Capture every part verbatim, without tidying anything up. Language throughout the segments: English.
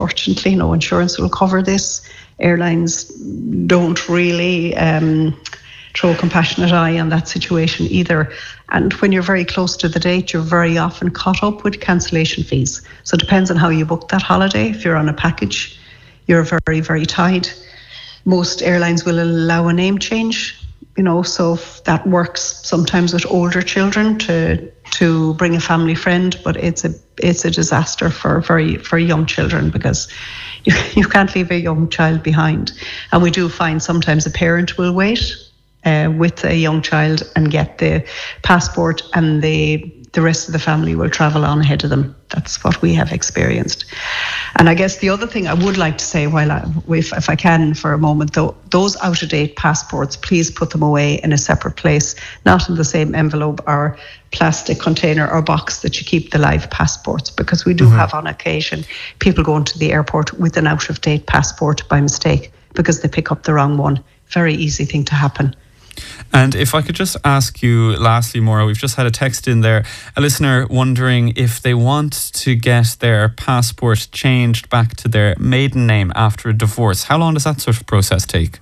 unfortunately, no insurance will cover this. Airlines don't really um, throw a compassionate eye on that situation either. And when you're very close to the date, you're very often caught up with cancellation fees. So it depends on how you book that holiday. If you're on a package, you're very, very tied. Most airlines will allow a name change, you know, so that works sometimes with older children to to bring a family friend, but it's a it's a disaster for very for young children, because you, you can't leave a young child behind. And we do find sometimes a parent will wait uh, with a young child and get the passport, and the the rest of the family will travel on ahead of them. That's what we have experienced. And I guess the other thing I would like to say, while I, if, if I can for a moment, though, those out-of-date passports, please put them away in a separate place, not in the same envelope or plastic container or box that you keep the live passports, because we do mm-hmm. have on occasion people going to the airport with an out-of-date passport by mistake because they pick up the wrong one. Very easy thing to happen. And if I could just ask you lastly, Maura, we've just had a text in there, a listener wondering if they want to get their passport changed back to their maiden name after a divorce. How long does that sort of process take?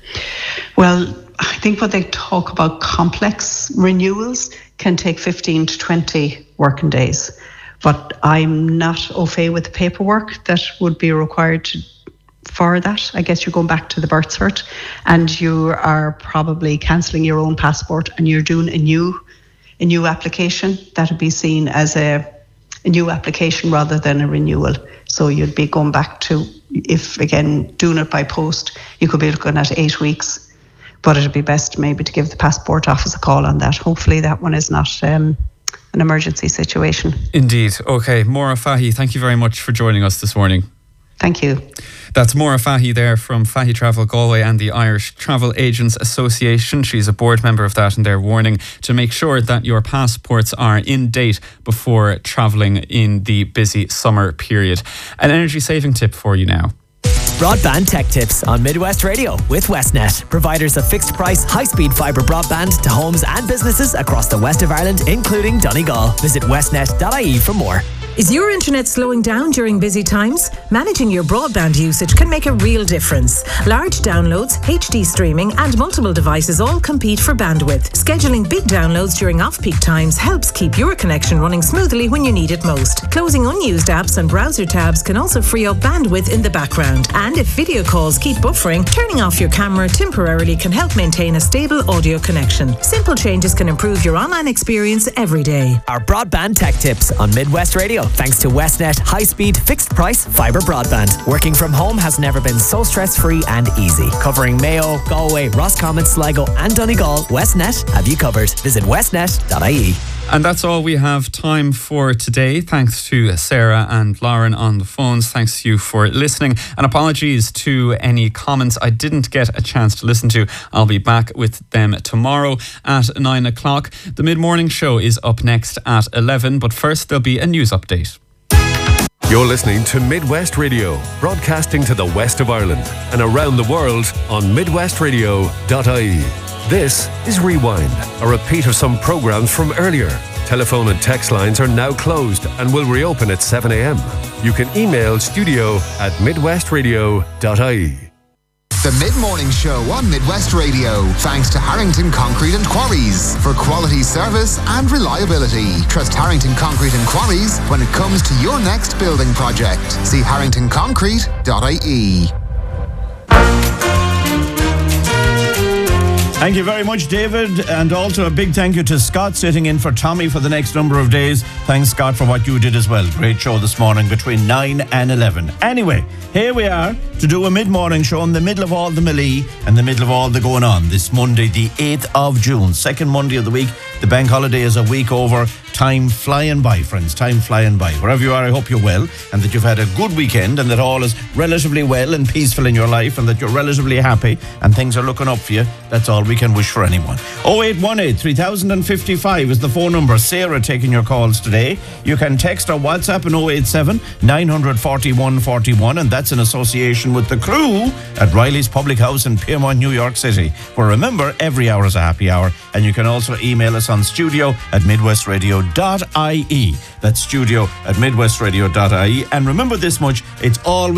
Well, I think when they talk about complex renewals can take fifteen to twenty working days. But I'm not au fait with the paperwork that would be required to for that. I guess you're going back to the birth cert and you are probably cancelling your own passport and you're doing a new a new application. That would be seen as a, a new application rather than a renewal. So you'd be going back to, if again doing it by post, you could be looking at eight weeks. But it'd be best maybe to give the passport office a call on that. Hopefully that one is not um, an emergency situation. Indeed. Okay, Maura Fahy, thank you very much for joining us this morning. Thank you. That's Maura Fahy there from Fahy Travel Galway and the Irish Travel Agents Association. She's a board member of that, and they're warning to make sure that your passports are in date before travelling in the busy summer period. An energy saving tip for you now. Broadband Tech Tips on Midwest Radio with Westnet, providers of fixed price, high speed fibre broadband to homes and businesses across the west of Ireland, including Donegal. Visit westnet dot I E for more. Is your internet slowing down during busy times? Managing your broadband usage can make a real difference. Large downloads, H D streaming and multiple devices all compete for bandwidth. Scheduling big downloads during off-peak times helps keep your connection running smoothly when you need it most. Closing unused apps and browser tabs can also free up bandwidth in the background. And if video calls keep buffering, turning off your camera temporarily can help maintain a stable audio connection. Simple changes can improve your online experience every day. Our Broadband Tech Tips on Midwest Radio, thanks to Westnet high-speed, fixed-price fibre broadband. Working from home has never been so stress-free and easy. Covering Mayo, Galway, Roscommon, Sligo and Donegal, Westnet have you covered. Visit westnet dot I E. And that's all we have time for today. Thanks to Sarah and Lauren on the phones. Thanks to you for listening. And apologies to any comments I didn't get a chance to listen to. I'll be back with them tomorrow at nine o'clock. The mid-morning show is up next at eleven. But first, there'll be a news update. You're listening to Midwest Radio, broadcasting to the west of Ireland and around the world on midwest radio dot I E. This is Rewind, a repeat of some programmes from earlier. Telephone and text lines are now closed and will reopen at seven a.m. You can email studio at midwest radio dot I E. The Mid-Morning Show on Midwest Radio, thanks to Harrington Concrete and Quarries for quality service and reliability. Trust Harrington Concrete and Quarries when it comes to your next building project. See harrington concrete dot I E. Thank you very much, David, and also a big thank you to Scott sitting in for Tommy for the next number of days. Thanks, Scott, for what you did as well. Great show this morning between nine and eleven. Anyway, here we are to do a mid-morning show in the middle of all the melee and the middle of all the going on this Monday, the eighth of June, second Monday of the week. The bank holiday is a week over. Time flying by, friends, time flying by. Wherever you are, I hope you're well and that you've had a good weekend and that all is relatively well and peaceful in your life and that you're relatively happy and things are looking up for you. That's all we can wish for anyone. oh eight one eight, three thousand fifty-five is the phone number. Sarah taking your calls today. You can text or WhatsApp in oh eight seven, nine four one, four one, and that's in association with the crew at Riley's Public House in Piermont, New York City. Where remember, every hour is a happy hour, and you can also email us on studio at midwestradio dot I E. That's studio at midwestradio dot I E. And remember this much, it's always